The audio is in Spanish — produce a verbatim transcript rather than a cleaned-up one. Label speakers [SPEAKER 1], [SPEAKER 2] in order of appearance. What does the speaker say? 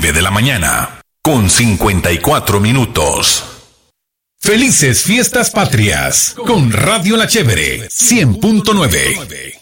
[SPEAKER 1] nueve de la mañana, con cincuenta y cuatro minutos. Felices Fiestas Patrias, con Radio La Chévere, cien punto nueve.